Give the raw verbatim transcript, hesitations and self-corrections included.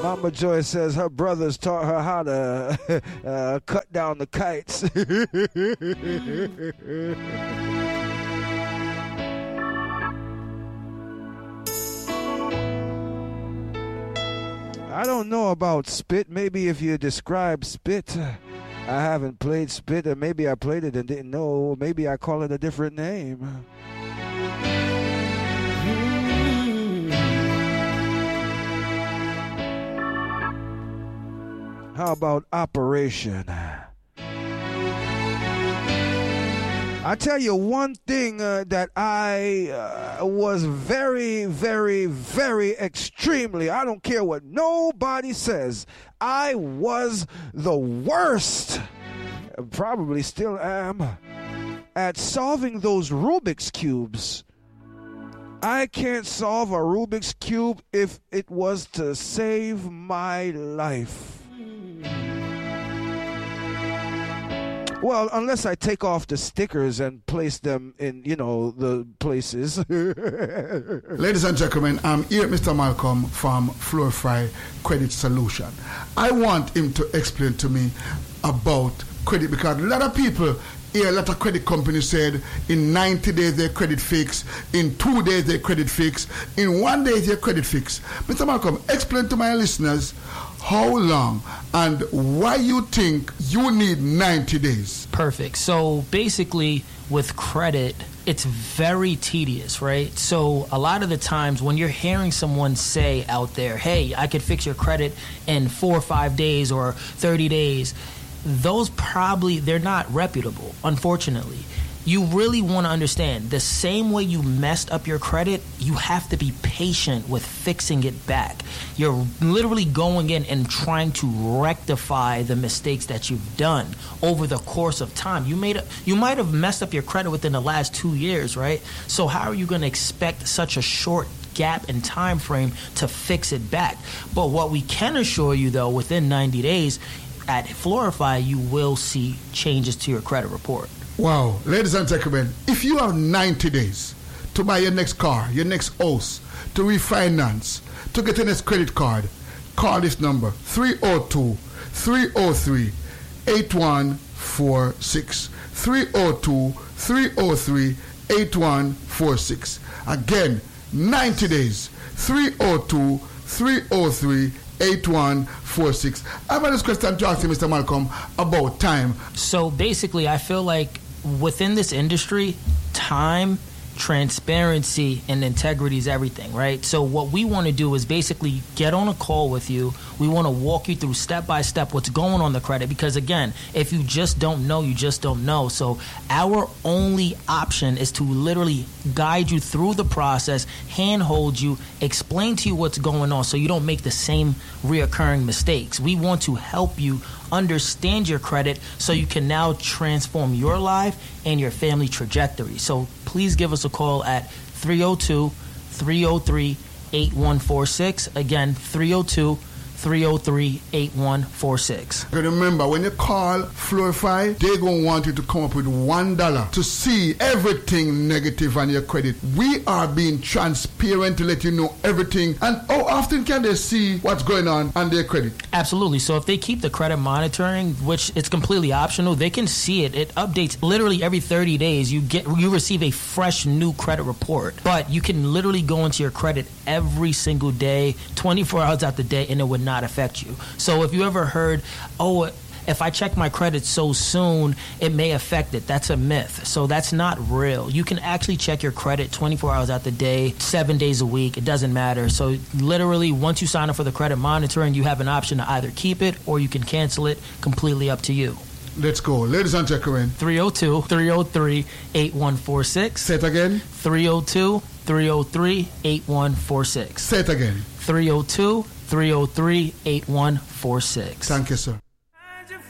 Mama Joy says her brothers taught her how to uh, cut down the kites. I don't know about spit. Maybe if you describe spit, I haven't played spit, or maybe I played it and didn't know. Maybe I call it a different name. How about operation? I tell you one thing uh, that I uh, was very, very, very extremely, I don't care what nobody says, I was the worst, probably still am, at solving those Rubik's Cubes. I can't solve a Rubik's Cube if it was to save my life. Well, unless I take off the stickers and place them in, you know, the places. Ladies and gentlemen, I'm here, Mister Malcolm from Florify Credit Solution. I want him to explain to me about credit, because a lot of people here, a lot of credit companies said in ninety days their credit fix, in two days their credit fix, in one day their credit fix. Mister Malcolm, explain to my listeners how long and why you think you need ninety days. Perfect. So basically with credit, it's very tedious, right? So a lot of the times when you're hearing someone say out there, hey, I could fix your credit in four or five days or thirty days, those probably, they're not reputable, unfortunately. You really want to understand, the same way you messed up your credit, you have to be patient with fixing it back. You're literally going in and trying to rectify the mistakes that you've done over the course of time. You made a, you might have messed up your credit within the last two years, right? So how are you going to expect such a short gap in time frame to fix it back? But what we can assure you, though, within ninety days, at Florify, you will see changes to your credit report. Wow, ladies and gentlemen, if you have ninety days to buy your next car, your next house, to refinance, to get your next credit card, call this number, three oh two, three oh three, eight one four six. three oh two, three oh three, eight one four six. Again, ninety days, three oh two, three oh three, eight one four six. I have this question to ask you, Mister Malcolm, about time. So basically, I feel like within this industry, time, transparency, and integrity is everything, right? So what we want to do is basically get on a call with you. We want to walk you through step by step what's going on the credit, because again, if you just don't know, you just don't know. So our only option is to literally guide you through the process, handhold you, explain to you what's going on so you don't make the same reoccurring mistakes. We want to help you understand your credit so you can now transform your life and your family trajectory. So please give us a call at three oh two, three oh three, eight one four six. Again, three oh two, three oh three, eight one four six. Remember, when you call Florify, they're going to want you to come up with one dollar to see everything negative on your credit. We are being transparent to let you know everything. And how often can they see what's going on on their credit? Absolutely. So if they keep the credit monitoring, which it's completely optional, they can see it. It updates literally every thirty days. You get you receive a fresh new credit report. But you can literally go into your credit every single day, twenty-four hours out the day, and it would not affect you. So if you ever heard, oh, if I check my credit so soon, it may affect it. That's a myth. So that's not real. You can actually check your credit twenty-four hours out the day, seven days a week. It doesn't matter. So literally, once you sign up for the credit monitoring, you have an option to either keep it or you can cancel it. Completely up to you. Let's go. Ladies and gentlemen. three oh two, three oh three, eight one four six. Say it again. three oh two, three oh three, eight one four six. Say it again. three oh two, three oh three, eight one four six. Thank you, sir.